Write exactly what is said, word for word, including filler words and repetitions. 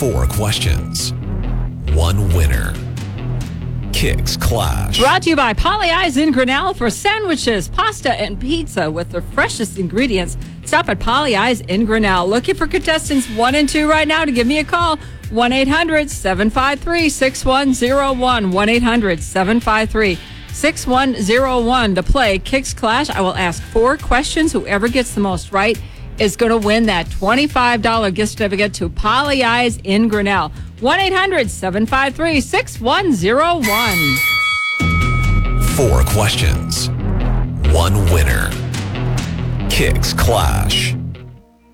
Four questions. One winner. Kicks Clash. Brought to you by Polly Eyes in Grinnell for sandwiches, pasta, and pizza with the freshest ingredients. Stop at Polly Eyes in Grinnell. Looking for contestants one and two right now to give me a call. one eight hundred seven five three six one zero one. one eight hundred seven five three six one zero one to play Kicks Clash. I will ask four questions. Whoever gets the most right is going to win that twenty-five dollars gift certificate to Polly Eyes in Grinnell. one eight hundred seven five three six one zero one. Four questions. One winner. Kicks Clash.